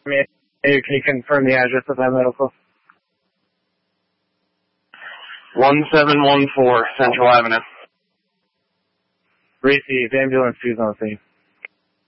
Can you confirm the address of that medical? 1714 Central Avenue. Received. Ambulance 2's on the scene.